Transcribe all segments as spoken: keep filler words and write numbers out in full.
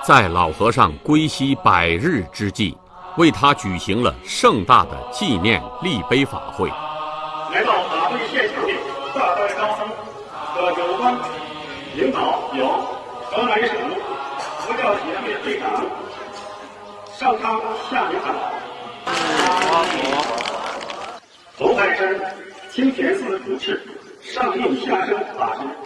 在老和尚归西百日之际，为他举行了盛大的纪念立碑法会。 来到法会现场的大代高僧和有关领导有河南省佛教协会会长上汤下明长老，头海山清田寺主持上应下生法师，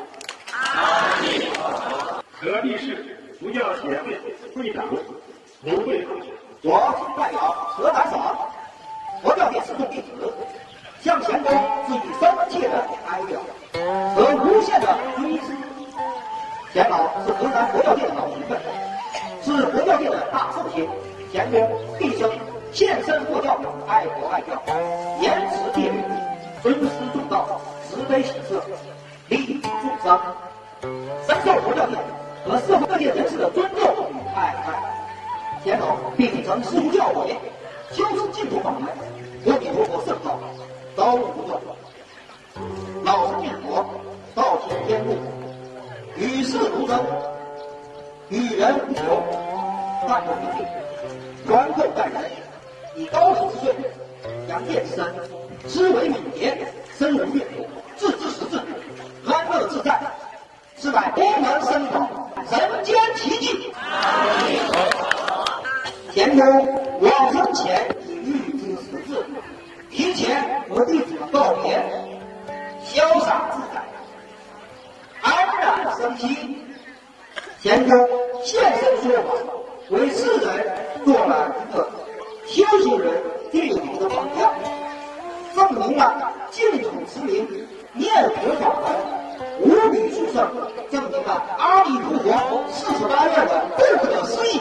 河地市佛教协会会长吴慧慧。 我代表河南省佛教界四众弟子，向前公致以深切的哀悼和无限的追思。钱老是河南佛教界的老前辈，是佛教界的大圣贤。钱公毕生献身佛教，爱国爱教，严持戒律，尊师重道，慈悲喜舍，利益众生，深受佛教界和社会各界人士的尊重与爱戴。钱老并承师父教诲，修持净土法门，阿弥陀佛圣道，朝无不断。老实念佛，道行天路，与世如真，与人无求，淡泊平静，宽厚待人，以高龄之岁，养业之身，思维敏捷，身如玉，自知识智，安乐自在，是乃功能深广，人间奇迹。前公往生前已预知时至，提前和弟子们告别，潇洒自在，安然生息。前公现身说法，为世人做了一个修行人最好的榜样，证明了净土持名念佛法门无比殊胜，证明了阿弥陀佛四十八愿的不可思议。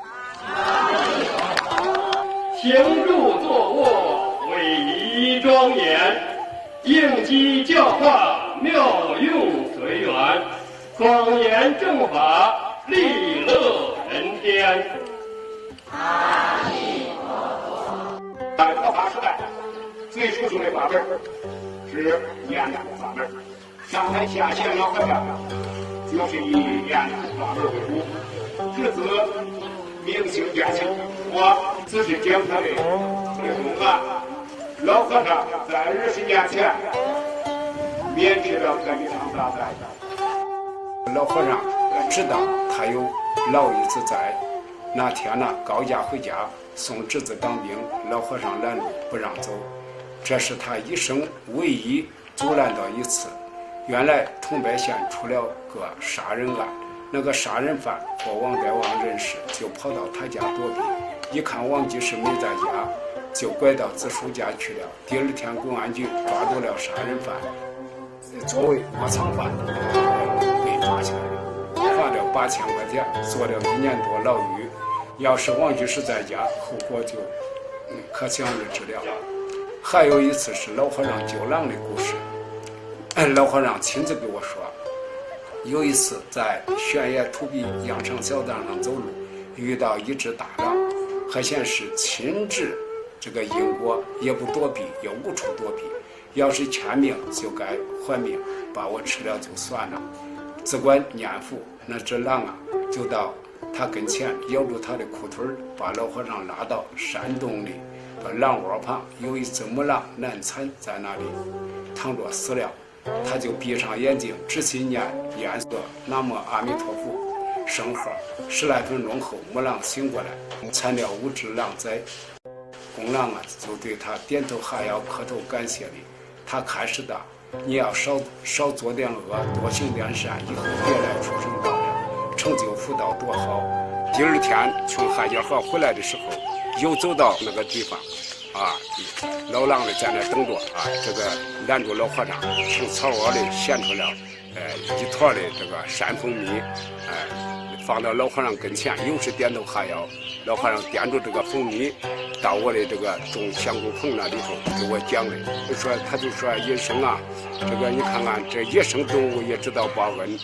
行住坐卧，威仪庄严，应机教化，妙用随缘，广言正法，利乐人间。阿弥陀佛。在佛法时代，最殊胜的法门是念佛法门。上台下线老和尚就是以念佛法门为主，至此明星见性。我只是讲他的内容啊。老和尚在二十年前免职了这一场大赛。 老和尚知道他有老一子在，那天呢高家回家送侄子当兵，老和尚拦路不让走，这是他一生唯一阻拦到一次。原来桐柏县出了个杀人案，那个杀人犯和王德旺认识，就跑到他家躲避，一看王吉士没在家，就拐到子叔家去了。第二天公安局抓住了杀人犯，作为窝藏犯被抓起来了，罚了八千块钱，坐了一年多牢狱。要是王吉士在家，后果就可想而知了。还有一次是老和尚救狼的故事，老和尚亲自给我说，有一次在悬崖土壁羊肠小道上走路，遇到一只大狼，还显示亲治这个因果，也不躲避，也无处躲避，要是欠命就该还命，把我吃了就算了。只管念佛，那只狼啊就到他跟前咬住他的裤腿，把老和尚拉到山洞里，把狼窝旁有一只母狼难产在那里躺着死了，他就闭上眼睛，仔细念念诵南无阿弥陀佛圣号。十来分钟后，母狼醒过来，产了五只狼崽。公狼啊，就对他点头哈腰，磕头感谢礼。他开始的，你要少少做点恶，多行点善，以后别来出生道了，成就福道多好。第二天从海家河回来的时候，又走到那个地方。啊，老狼的在那等着啊，这个拦住老和尚，从草窝里衔出了呃一坨的这个山蜂蜜，哎、呃，放到老和尚跟前，又是点头哈腰。老和尚掂住这个蜂蜜，到我的这个种香菇棚那里头给我讲的，就说他就说医生啊，这个你看看这野生动物也知道报恩。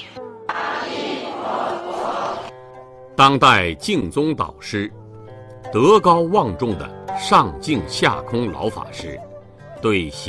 当代净宗导师，德高望重的上净下空老法师，对